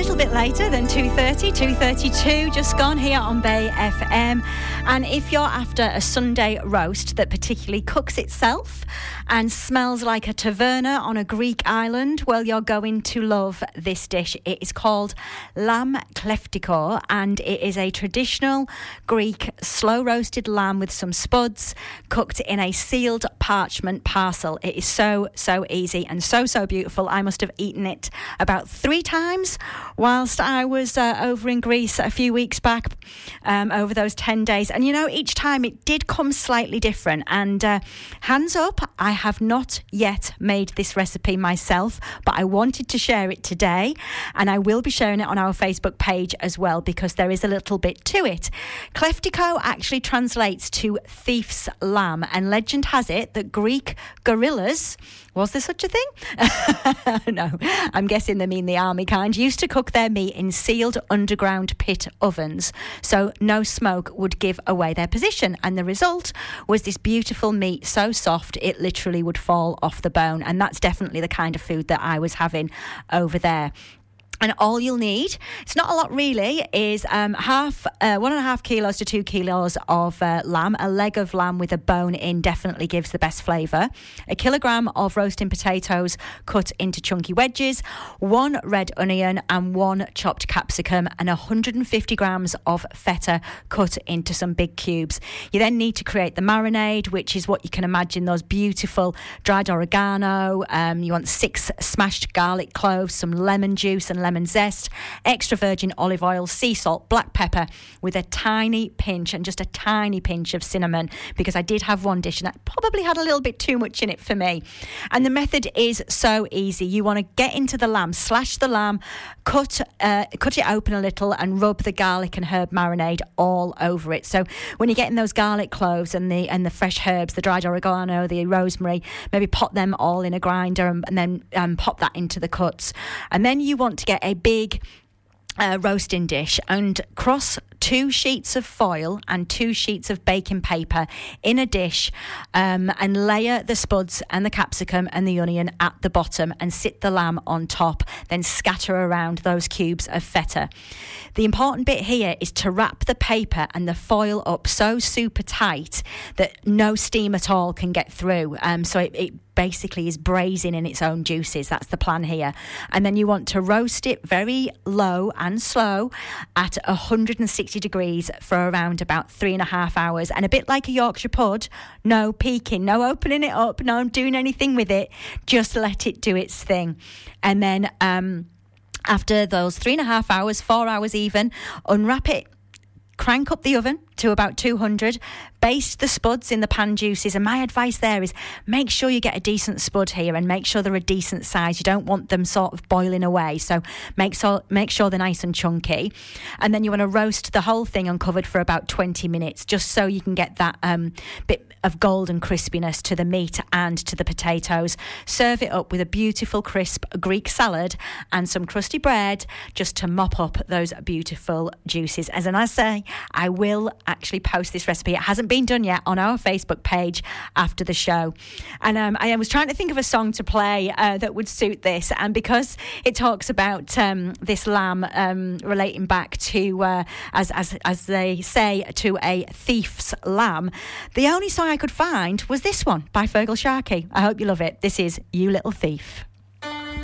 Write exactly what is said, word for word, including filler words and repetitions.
little bit later than two thirty, two thirty-two, just gone here on Bay F M. And if you're after a Sunday roast that particularly cooks itself and smells like a taverna on a Greek island, well, you're going to love this dish. It is called lamb kleftiko, and it is a traditional Greek slow-roasted lamb with some spuds cooked in a sealed parchment parcel. It is so, so easy and so, so beautiful. I must have eaten it about three times whilst I was uh, over in Greece a few weeks back, um, over those ten days. And, you know, each time it did come slightly different. And uh, hands up, I have not yet made this recipe myself, but I wanted to share it today. And I will be sharing it on our Facebook page as well, because there is a little bit to it. Kleftiko actually translates to thief's lamb. And legend has it that Greek guerrillas, was there such a thing? No, I'm guessing they mean the army kind, used to cook their meat in sealed underground pit ovens, so no smoke would give away their position. And the result was this beautiful meat, so soft it literally would fall off the bone. And that's definitely the kind of food that I was having over there. And all you'll need, it's not a lot really, is um, half, uh, one and a half kilos to two kilos of uh, lamb. A leg of lamb with a bone in definitely gives the best flavour. A kilogram of roasting potatoes cut into chunky wedges, one red onion and one chopped capsicum, and one hundred fifty grams of feta cut into some big cubes. You then need to create the marinade, which is what you can imagine, those beautiful dried oregano. Um, you want six smashed garlic cloves, some lemon juice and lemon zest, extra virgin olive oil, sea salt, black pepper, with a tiny pinch and just a tiny pinch of cinnamon, because I did have one dish and that probably had a little bit too much in it for me. And the method is so easy. You want to get into the lamb, slash the lamb, cut uh, cut it open a little and rub the garlic and herb marinade all over it. So when you're getting those garlic cloves and the and the fresh herbs, the dried oregano, the rosemary, maybe pot them all in a grinder and, and then um, pop that into the cuts. And then you want to get a big uh, roasting dish and cross two sheets of foil and two sheets of baking paper in a dish, um, and layer the spuds and the capsicum and the onion at the bottom and sit the lamb on top, then scatter around those cubes of feta. The important bit here is to wrap the paper and the foil up so super tight that no steam at all can get through, um, so it, it basically is braising in its own juices. That's the plan here. And then you want to roast it very low and slow at one hundred sixty degrees for around about three and a half hours. And a bit like a Yorkshire pud, no peeking, no opening it up, no doing anything with it. Just let it do its thing. And then um, after those three and a half hours, four hours even, unwrap it, crank up the oven to about two hundred, baste the spuds in the pan juices. And my advice there is make sure you get a decent spud here and make sure they're a decent size. You don't want them sort of boiling away, so make, so, make sure they're nice and chunky. And then you want to roast the whole thing uncovered for about twenty minutes, just so you can get that um, bit of golden crispiness to the meat and to the potatoes. Serve it up with a beautiful crisp Greek salad and some crusty bread, just to mop up those beautiful juices. As I say, I will actually post this recipe. It hasn't been done yet on our Facebook page after the show. And um, I was trying to think of a song to play uh, that would suit this. And because it talks about um, this lamb um, relating back to, uh, as, as, as they say, to a thief's lamb, the only song I could find was this one by Fergal Sharkey. I hope you love it. This is You Little Thief.